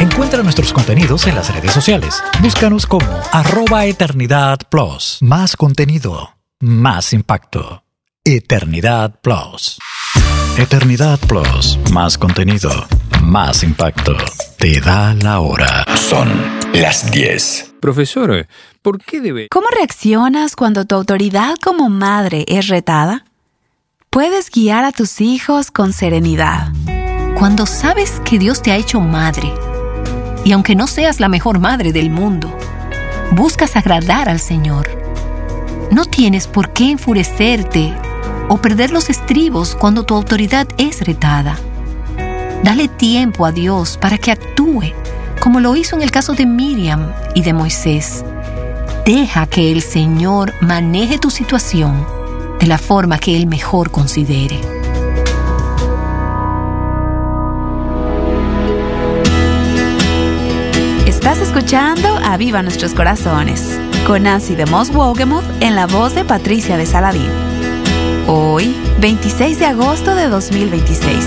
Encuentra nuestros contenidos en las redes sociales. Búscanos como @EternidadPlus. Más contenido, más impacto. Eternidad Plus. Eternidad Plus. Más contenido, más impacto. Te da la hora. Son las 10. Profesor, ¿por qué debe...? ¿Cómo reaccionas cuando tu autoridad como madre es retada? Puedes guiar a tus hijos con serenidad. Cuando sabes que Dios te ha hecho madre, y aunque no seas la mejor madre del mundo, buscas agradar al Señor, no tienes por qué enfurecerte o perder los estribos cuando tu autoridad es retada. Dale tiempo a Dios para que actúe, como lo hizo en el caso de Miriam y de Moisés. Deja que el Señor maneje tu situación de la forma que Él mejor considere. Estás escuchando Aviva Nuestros Corazones, con Nancy de Moss Wogemuth en la voz de Patricia de Saladín. Hoy, 26 de agosto de 2026.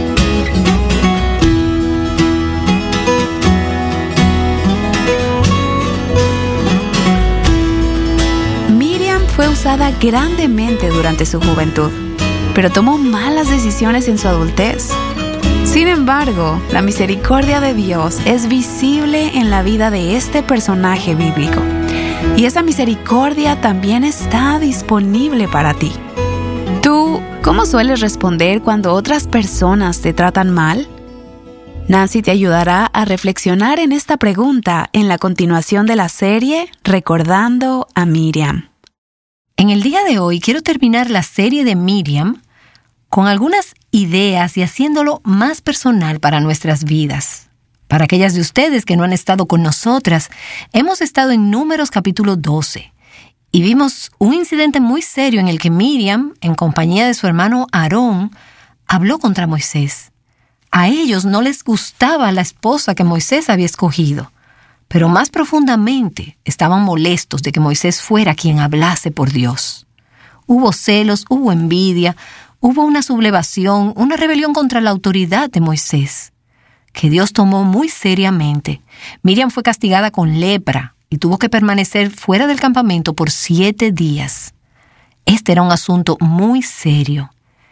Miriam fue usada grandemente durante su juventud, pero tomó malas decisiones en su adultez. Sin embargo, la misericordia de Dios es visible en la vida de este personaje bíblico, y esa misericordia también está disponible para ti. ¿Tú cómo sueles responder cuando otras personas te tratan mal? Nancy te ayudará a reflexionar en esta pregunta en la continuación de la serie Recordando a Miriam. En el día de hoy quiero terminar la serie de Miriam con algunas ideas y haciéndolo más personal para nuestras vidas. Para aquellas de ustedes que no han estado con nosotras, hemos estado en Números capítulo 12 y vimos un incidente muy serio en el que Miriam, en compañía de su hermano Aarón, habló contra Moisés. A ellos no les gustaba la esposa que Moisés había escogido, pero más profundamente estaban molestos de que Moisés fuera quien hablase por Dios. Hubo celos, hubo envidia, hubo una sublevación, una rebelión contra la autoridad de Moisés, que Dios tomó muy seriamente. Miriam fue castigada con lepra y tuvo que permanecer fuera del campamento por 7 días. Este era un asunto muy serio.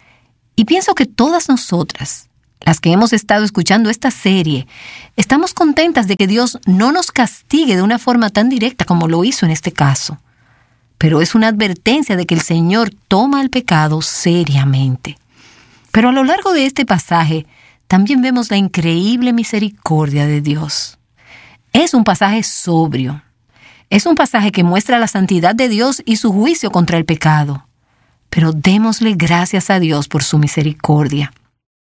Y pienso que todas nosotras, las que hemos estado escuchando esta serie, estamos contentas de que Dios no nos castigue de una forma tan directa como lo hizo en este caso. Pero es una advertencia de que el Señor toma el pecado seriamente. Pero a lo largo de este pasaje también vemos la increíble misericordia de Dios. Es un pasaje sobrio. Es un pasaje que muestra la santidad de Dios y su juicio contra el pecado. Pero démosle gracias a Dios por su misericordia.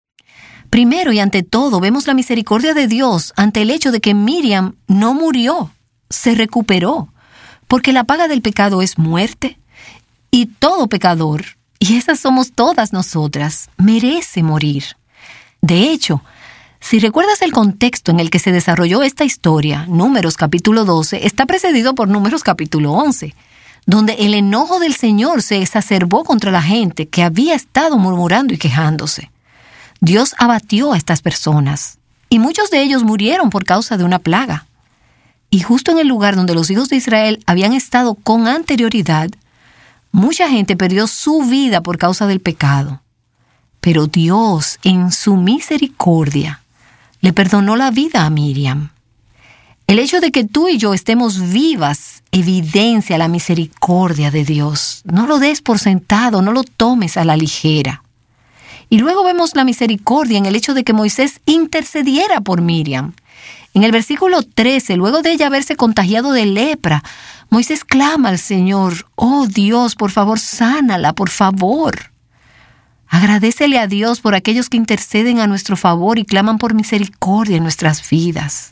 Primero y ante todo, vemos la misericordia de Dios ante el hecho de que Miriam no murió, se recuperó, porque la paga del pecado es muerte, y todo pecador, y esas somos todas nosotras, merece morir. De hecho, si recuerdas el contexto en el que se desarrolló esta historia, Números capítulo 12 está precedido por Números capítulo 11, donde el enojo del Señor se exacerbó contra la gente que había estado murmurando y quejándose. Dios abatió a estas personas, y muchos de ellos murieron por causa de una plaga. Y justo en el lugar donde los hijos de Israel habían estado con anterioridad, mucha gente perdió su vida por causa del pecado. Pero Dios, en su misericordia, le perdonó la vida a Miriam. El hecho de que tú y yo estemos vivas evidencia la misericordia de Dios. No lo des por sentado, no lo tomes a la ligera. Y luego vemos la misericordia en el hecho de que Moisés intercediera por Miriam. En el versículo 13, luego de ella haberse contagiado de lepra, Moisés clama al Señor: «Oh Dios, por favor, sánala, por favor». Agradécele a Dios por aquellos que interceden a nuestro favor y claman por misericordia en nuestras vidas.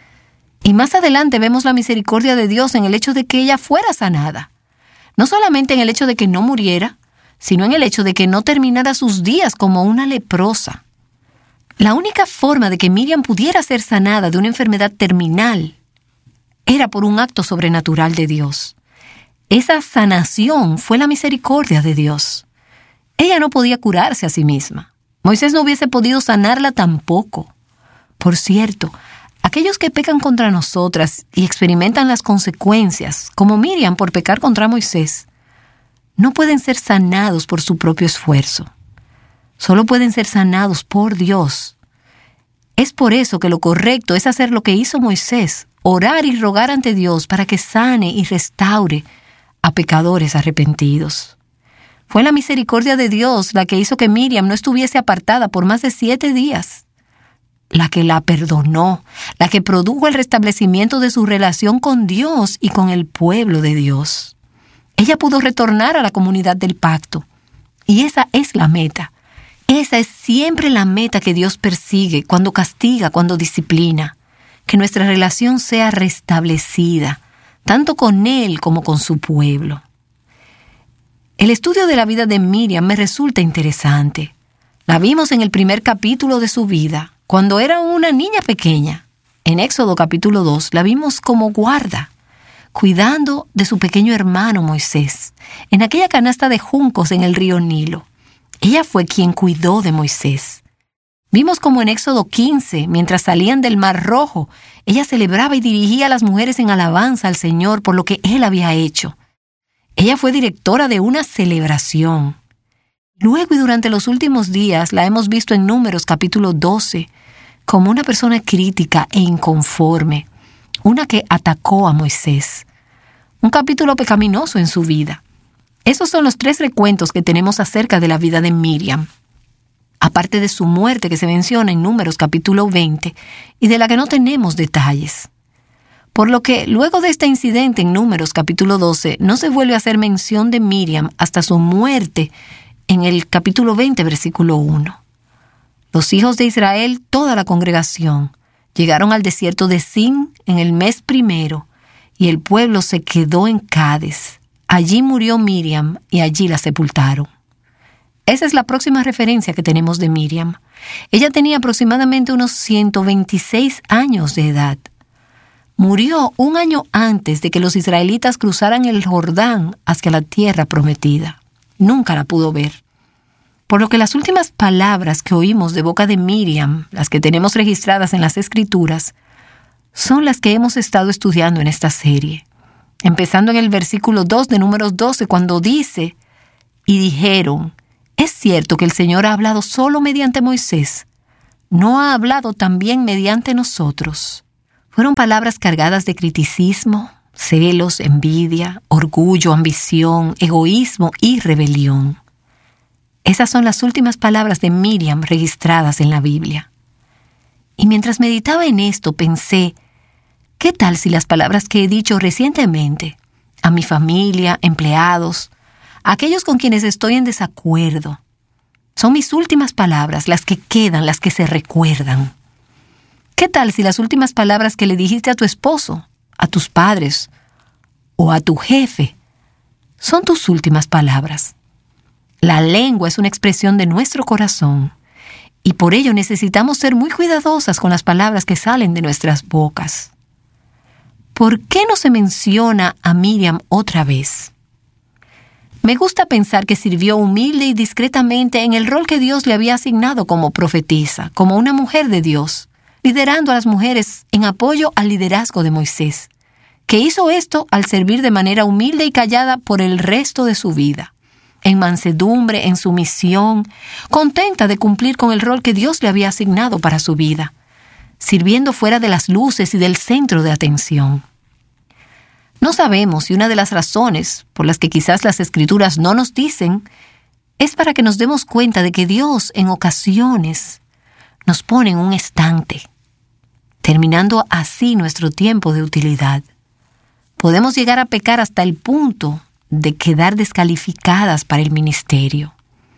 Y más adelante vemos la misericordia de Dios en el hecho de que ella fuera sanada. No solamente en el hecho de que no muriera, sino en el hecho de que no terminara sus días como una leprosa. La única forma de que Miriam pudiera ser sanada de una enfermedad terminal era por un acto sobrenatural de Dios. Esa sanación fue la misericordia de Dios. Ella no podía curarse a sí misma. Moisés no hubiese podido sanarla tampoco. Por cierto, aquellos que pecan contra nosotras y experimentan las consecuencias, como Miriam por pecar contra Moisés, no pueden ser sanados por su propio esfuerzo. Solo pueden ser sanados por Dios. Es por eso que lo correcto es hacer lo que hizo Moisés, orar y rogar ante Dios para que sane y restaure a pecadores arrepentidos. Fue la misericordia de Dios la que hizo que Miriam no estuviese apartada por más de 7 días. La que la perdonó, la que produjo el restablecimiento de su relación con Dios y con el pueblo de Dios. Ella pudo retornar a la comunidad del pacto. Y esa es la meta. Esa es siempre la meta que Dios persigue cuando castiga, cuando disciplina. Que nuestra relación sea restablecida, tanto con Él como con su pueblo. El estudio de la vida de Miriam me resulta interesante. La vimos en el primer capítulo de su vida, cuando era una niña pequeña. En Éxodo capítulo 2 la vimos como guarda, cuidando de su pequeño hermano Moisés, en aquella canasta de juncos en el río Nilo. Ella fue quien cuidó de Moisés. Vimos como en Éxodo 15, mientras salían del Mar Rojo, ella celebraba y dirigía a las mujeres en alabanza al Señor por lo que Él había hecho. Ella fue directora de una celebración. Luego y durante los últimos días la hemos visto en Números capítulo 12 como una persona crítica e inconforme, una que atacó a Moisés. Un capítulo pecaminoso en su vida. Esos son los 3 recuentos que tenemos acerca de la vida de Miriam. Aparte de su muerte que se menciona en Números capítulo 20 y de la que no tenemos detalles. Por lo que luego de este incidente en Números capítulo 12 no se vuelve a hacer mención de Miriam hasta su muerte en el capítulo 20 versículo 1. Los hijos de Israel, toda la congregación, llegaron al desierto de Zin en el mes primero y el pueblo se quedó en Cades. Allí murió Miriam y allí la sepultaron. Esa es la próxima referencia que tenemos de Miriam. Ella tenía aproximadamente unos 126 años de edad. Murió un año antes de que los israelitas cruzaran el Jordán hacia la tierra prometida. Nunca la pudo ver. Por lo que las últimas palabras que oímos de boca de Miriam, las que tenemos registradas en las Escrituras, son las que hemos estado estudiando en esta serie. Empezando en el versículo 2 de Números 12, cuando dice, y dijeron, ¿es cierto que el Señor ha hablado solo mediante Moisés? ¿No ha hablado también mediante nosotros? Fueron palabras cargadas de criticismo, celos, envidia, orgullo, ambición, egoísmo y rebelión. Esas son las últimas palabras de Miriam registradas en la Biblia. Y mientras meditaba en esto, pensé, ¿qué tal si las palabras que he dicho recientemente a mi familia, empleados, a aquellos con quienes estoy en desacuerdo, son mis últimas palabras, las que quedan, las que se recuerdan? ¿Qué tal si las últimas palabras que le dijiste a tu esposo, a tus padres o a tu jefe son tus últimas palabras? La lengua es una expresión de nuestro corazón y por ello necesitamos ser muy cuidadosas con las palabras que salen de nuestras bocas. ¿Por qué no se menciona a Miriam otra vez? Me gusta pensar que sirvió humilde y discretamente en el rol que Dios le había asignado como profetisa, como una mujer de Dios, liderando a las mujeres en apoyo al liderazgo de Moisés, que hizo esto al servir de manera humilde y callada por el resto de su vida, en mansedumbre, en sumisión, contenta de cumplir con el rol que Dios le había asignado para su vida, sirviendo fuera de las luces y del centro de atención. No sabemos si una de las razones por las que quizás las Escrituras no nos dicen es para que nos demos cuenta de que Dios en ocasiones nos pone en un estante, terminando así nuestro tiempo de utilidad. Podemos llegar a pecar hasta el punto de quedar descalificadas para el ministerio.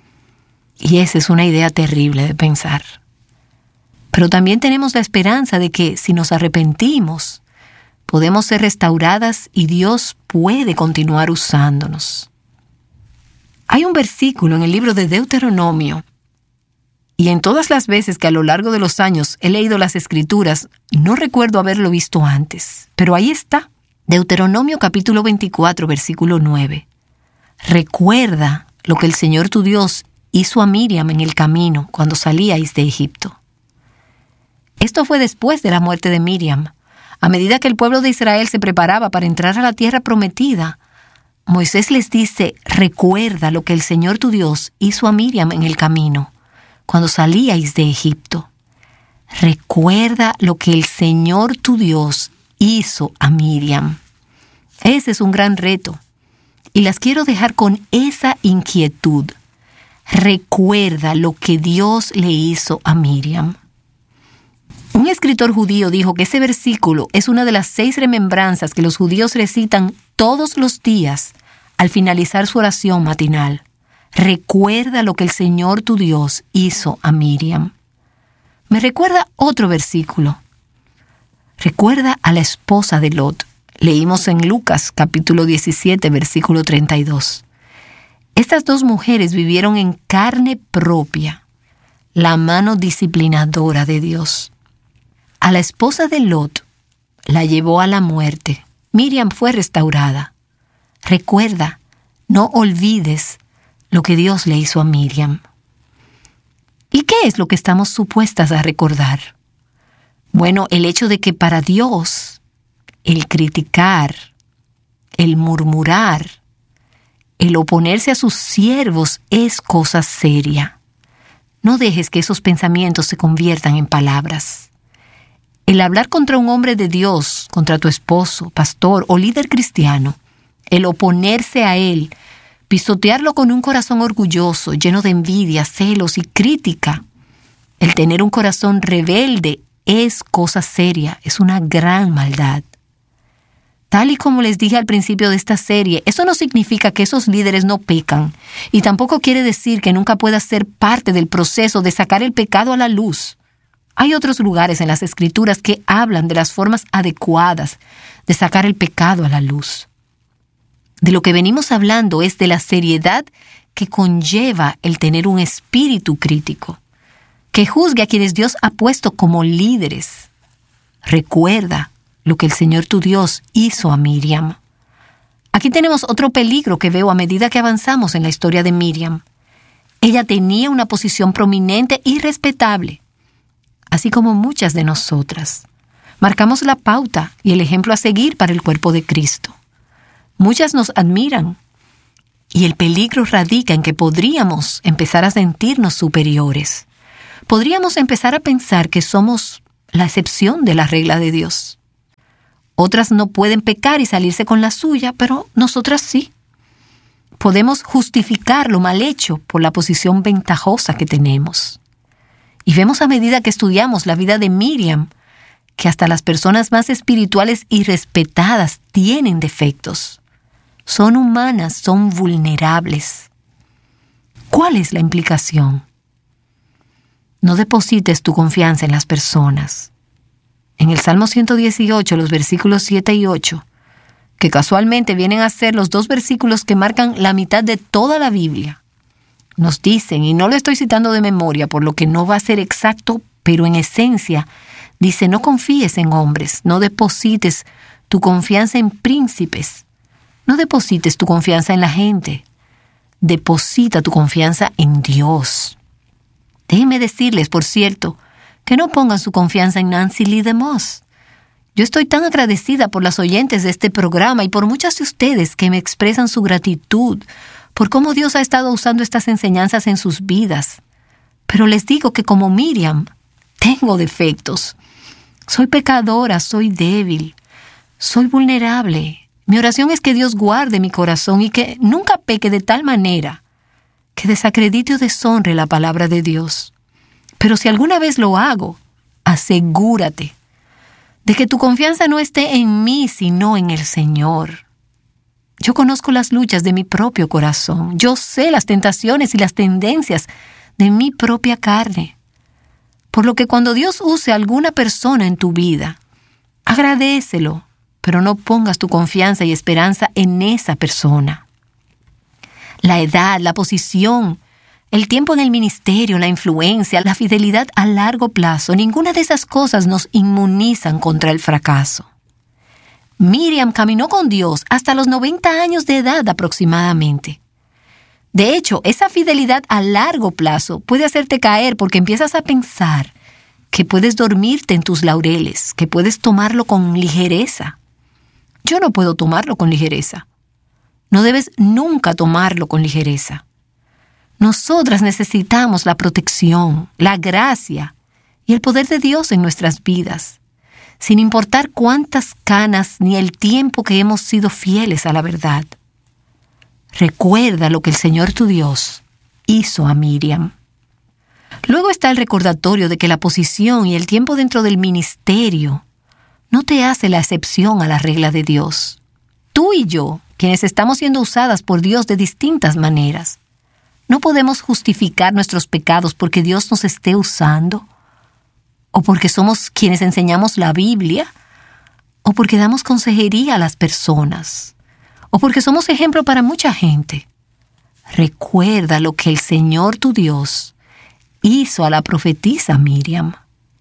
Y esa es una idea terrible de pensar. Pero también tenemos la esperanza de que si nos arrepentimos, podemos ser restauradas y Dios puede continuar usándonos. Hay un versículo en el libro de Deuteronomio, y en todas las veces que a lo largo de los años he leído las Escrituras, no recuerdo haberlo visto antes, pero ahí está. Deuteronomio capítulo 24, versículo 9. Recuerda lo que el Señor tu Dios hizo a Miriam en el camino cuando salíais de Egipto. Esto fue después de la muerte de Miriam. A medida que el pueblo de Israel se preparaba para entrar a la tierra prometida, Moisés les dice: recuerda lo que el Señor tu Dios hizo a Miriam en el camino, cuando salíais de Egipto. Recuerda lo que el Señor tu Dios hizo a Miriam. Ese es un gran reto. Y las quiero dejar con esa inquietud. Recuerda lo que Dios le hizo a Miriam. Un escritor judío dijo que ese versículo es una de las 6 remembranzas que los judíos recitan todos los días al finalizar su oración matinal. Recuerda lo que el Señor tu Dios hizo a Miriam. Me recuerda otro versículo. Recuerda a la esposa de Lot. Leímos en Lucas capítulo 17, versículo 32. Estas 2 mujeres vivieron en carne propia la mano disciplinadora de Dios. A la esposa de Lot la llevó a la muerte. Miriam fue restaurada. Recuerda, no olvides lo que Dios le hizo a Miriam. ¿Y qué es lo que estamos supuestas a recordar? Bueno, el hecho de que para Dios el criticar, el murmurar, el oponerse a sus siervos es cosa seria. No dejes que esos pensamientos se conviertan en palabras. El hablar contra un hombre de Dios, contra tu esposo, pastor o líder cristiano, el oponerse a él, pisotearlo con un corazón orgulloso, lleno de envidia, celos y crítica, el tener un corazón rebelde es cosa seria, es una gran maldad. Tal y como les dije al principio de esta serie, eso no significa que esos líderes no pecan, y tampoco quiere decir que nunca pueda ser parte del proceso de sacar el pecado a la luz. Hay otros lugares en las Escrituras que hablan de las formas adecuadas de sacar el pecado a la luz. De lo que venimos hablando es de la seriedad que conlleva el tener un espíritu crítico, que juzgue a quienes Dios ha puesto como líderes. Recuerda lo que el Señor tu Dios hizo a Miriam. Aquí tenemos otro peligro que veo a medida que avanzamos en la historia de Miriam. Ella tenía una posición prominente y respetable, así como muchas de nosotras. Marcamos la pauta y el ejemplo a seguir para el cuerpo de Cristo. Muchas nos admiran, y el peligro radica en que podríamos empezar a sentirnos superiores. Podríamos empezar a pensar que somos la excepción de la regla de Dios. Otras no pueden pecar y salirse con la suya, pero nosotras sí. Podemos justificar lo mal hecho por la posición ventajosa que tenemos. Y vemos a medida que estudiamos la vida de Miriam, que hasta las personas más espirituales y respetadas tienen defectos. Son humanas, son vulnerables. ¿Cuál es la implicación? No deposites tu confianza en las personas. En el Salmo 118, los versículos 7 y 8, que casualmente vienen a ser los 2 versículos que marcan la mitad de toda la Biblia, nos dicen, y no lo estoy citando de memoria, por lo que no va a ser exacto, pero en esencia, dice: no confíes en hombres, no deposites tu confianza en príncipes, no deposites tu confianza en la gente, deposita tu confianza en Dios. Déjenme decirles, por cierto, que no pongan su confianza en Nancy Lee DeMoss. Yo estoy tan agradecida por las oyentes de este programa y por muchas de ustedes que me expresan su gratitud por cómo Dios ha estado usando estas enseñanzas en sus vidas. Pero les digo que como Miriam, tengo defectos. Soy pecadora, soy débil, soy vulnerable. Mi oración es que Dios guarde mi corazón y que nunca peque de tal manera que desacredite o deshonre la palabra de Dios. Pero si alguna vez lo hago, asegúrate de que tu confianza no esté en mí, sino en el Señor. Yo conozco las luchas de mi propio corazón. Yo sé las tentaciones y las tendencias de mi propia carne. Por lo que cuando Dios use a alguna persona en tu vida, agradécelo, pero no pongas tu confianza y esperanza en esa persona. La edad, la posición, el tiempo en el ministerio, la influencia, la fidelidad a largo plazo, ninguna de esas cosas nos inmunizan contra el fracaso. Miriam caminó con Dios hasta los 90 años de edad aproximadamente. De hecho, esa fidelidad a largo plazo puede hacerte caer porque empiezas a pensar que puedes dormirte en tus laureles, que puedes tomarlo con ligereza. Yo no puedo tomarlo con ligereza. No debes nunca tomarlo con ligereza. Nosotras necesitamos la protección, la gracia y el poder de Dios en nuestras vidas, sin importar cuántas canas ni el tiempo que hemos sido fieles a la verdad. Recuerda lo que el Señor tu Dios hizo a Miriam. Luego está el recordatorio de que la posición y el tiempo dentro del ministerio no te hace la excepción a la regla de Dios. Tú y yo, quienes estamos siendo usadas por Dios de distintas maneras, no podemos justificar nuestros pecados porque Dios nos esté usando, o porque somos quienes enseñamos la Biblia, o porque damos consejería a las personas, o porque somos ejemplo para mucha gente. Recuerda lo que el Señor tu Dios hizo a la profetisa Miriam.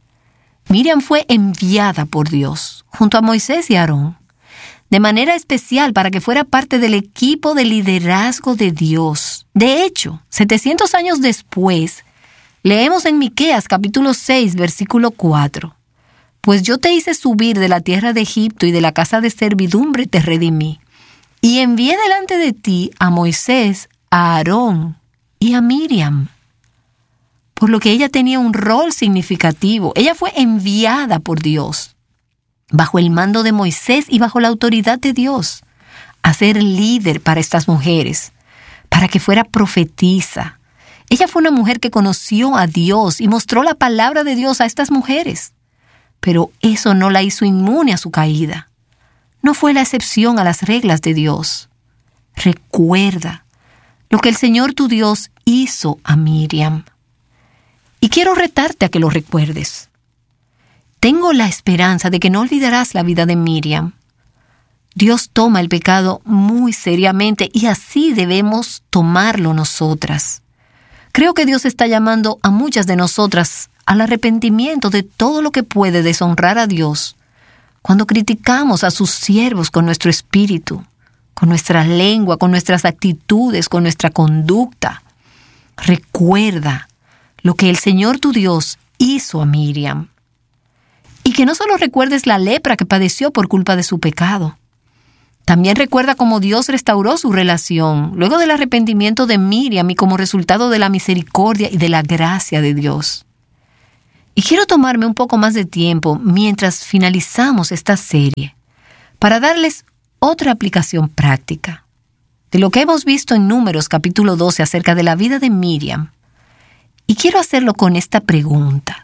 Miriam fue enviada por Dios, junto a Moisés y Aarón, de manera especial para que fuera parte del equipo de liderazgo de Dios. De hecho, 700 años después, leemos en Miqueas capítulo 6, versículo 4. Pues yo te hice subir de la tierra de Egipto y de la casa de servidumbre te redimí. Y envié delante de ti a Moisés, a Aarón y a Miriam. Por lo que ella tenía un rol significativo. Ella fue enviada por Dios, bajo el mando de Moisés y bajo la autoridad de Dios, a ser líder para estas mujeres, para que fuera profetisa. Ella fue una mujer que conoció a Dios y mostró la palabra de Dios a estas mujeres. Pero eso no la hizo inmune a su caída. No fue la excepción a las reglas de Dios. Recuerda lo que el Señor tu Dios hizo a Miriam. Y quiero retarte a que lo recuerdes. Tengo la esperanza de que no olvidarás la vida de Miriam. Dios toma el pecado muy seriamente y así debemos tomarlo nosotras. Creo que Dios está llamando a muchas de nosotras al arrepentimiento de todo lo que puede deshonrar a Dios cuando criticamos a sus siervos con nuestro espíritu, con nuestra lengua, con nuestras actitudes, con nuestra conducta. Recuerda lo que el Señor tu Dios hizo a Miriam. Y que no solo recuerdes la lepra que padeció por culpa de su pecado. También recuerda cómo Dios restauró su relación luego del arrepentimiento de Miriam y como resultado de la misericordia y de la gracia de Dios. Y quiero tomarme un poco más de tiempo mientras finalizamos esta serie para darles otra aplicación práctica de lo que hemos visto en Números capítulo 12 acerca de la vida de Miriam. Y quiero hacerlo con esta pregunta.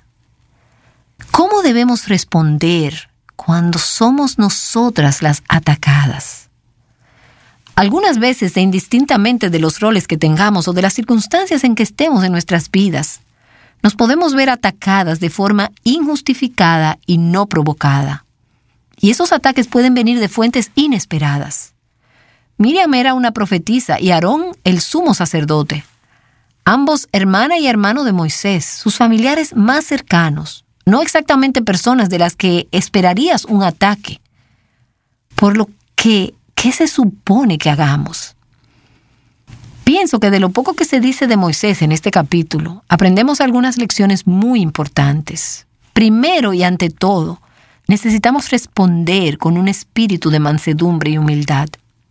¿Cómo debemos responder cuando somos nosotras las atacadas? Algunas veces, e indistintamente de los roles que tengamos o de las circunstancias en que estemos en nuestras vidas, nos podemos ver atacadas de forma injustificada y no provocada. Y esos ataques pueden venir de fuentes inesperadas. Miriam era una profetisa y Aarón el sumo sacerdote. Ambos hermana y hermano de Moisés, sus familiares más cercanos, no exactamente personas de las que esperarías un ataque. Por lo que, ¿qué se supone que hagamos? Pienso que de lo poco que se dice de Moisés en este capítulo, aprendemos algunas lecciones muy importantes. Primero y ante todo, necesitamos responder con un espíritu de mansedumbre y humildad.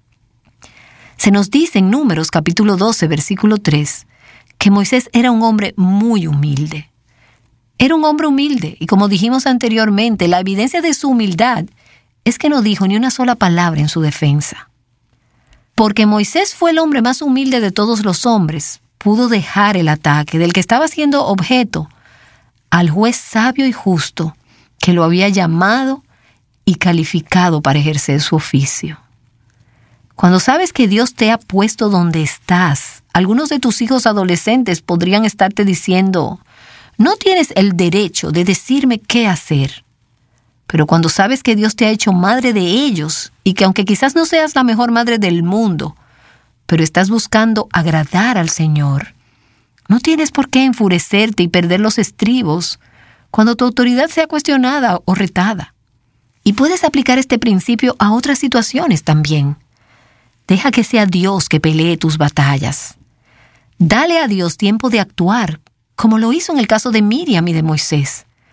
Se nos dice en Números capítulo 12, versículo 3, que Moisés era un hombre muy humilde. Era un hombre humilde, y como dijimos anteriormente, la evidencia de su humildad es que no dijo ni una sola palabra en su defensa. Porque Moisés fue el hombre más humilde de todos los hombres, pudo dejar el ataque del que estaba siendo objeto al juez sabio y justo que lo había llamado y calificado para ejercer su oficio. Cuando sabes que Dios te ha puesto donde estás, algunos de tus hijos adolescentes podrían estarte diciendo: no tienes el derecho de decirme qué hacer. Pero cuando sabes que Dios te ha hecho madre de ellos y que aunque quizás no seas la mejor madre del mundo, pero estás buscando agradar al Señor, no tienes por qué enfurecerte y perder los estribos cuando tu autoridad sea cuestionada o retada. Y puedes aplicar este principio a otras situaciones también. Deja que sea Dios que pelee tus batallas. Dale a Dios tiempo de actuar, como lo hizo en el caso de Miriam y de Moisés.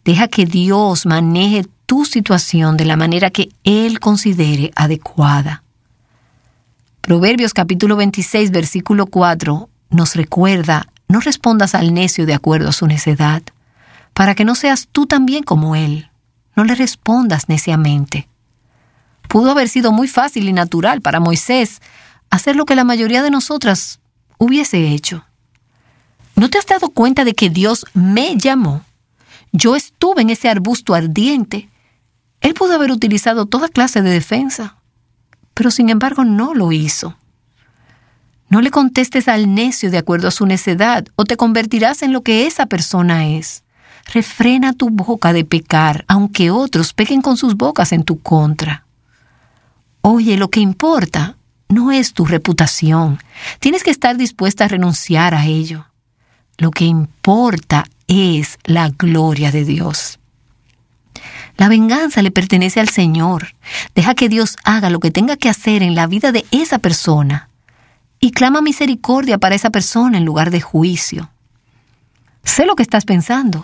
Deja que Dios maneje tu situación de la manera que Él considere adecuada. Proverbios capítulo 26, versículo 4 nos recuerda: no respondas al necio de acuerdo a su necedad, para que no seas tú también como él. No le respondas neciamente. Pudo haber sido muy fácil y natural para Moisés hacer lo que la mayoría de nosotras hubiese hecho. ¿No te has dado cuenta de que Dios me llamó? Yo estuve en ese arbusto ardiente. Él pudo haber utilizado toda clase de defensa, pero sin embargo no lo hizo. No le contestes al necio de acuerdo a su necedad, o te convertirás en lo que esa persona es. Refrena tu boca de pecar, aunque otros pequen con sus bocas en tu contra. Oye, lo que importa no es tu reputación. Tienes que estar dispuesta a renunciar a ello. Lo que importa es la gloria de Dios. La venganza le pertenece al Señor. Deja que Dios haga lo que tenga que hacer en la vida de esa persona y clama misericordia para esa persona en lugar de juicio. Sé lo que estás pensando.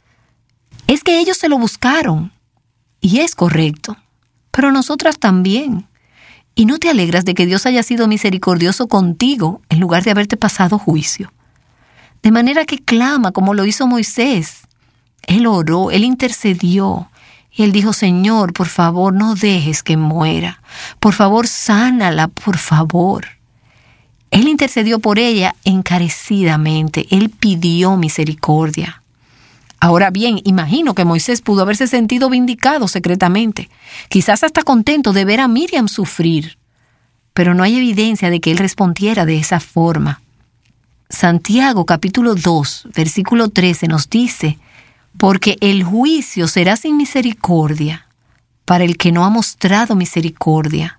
Es que ellos se lo buscaron, y es correcto, pero nosotras también. ¿Y no te alegras de que Dios haya sido misericordioso contigo en lugar de haberte pasado juicio? De manera que clama como lo hizo Moisés. Él oró, él intercedió, y él dijo: Señor, por favor, no dejes que muera. Por favor, sánala, por favor. Él intercedió por ella encarecidamente. Él pidió misericordia. Ahora bien, imagino que Moisés pudo haberse sentido vindicado secretamente, quizás hasta contento de ver a Miriam sufrir, pero no hay evidencia de que él respondiera de esa forma. Santiago capítulo 2, versículo 13 nos dice: porque el juicio será sin misericordia para el que no ha mostrado misericordia,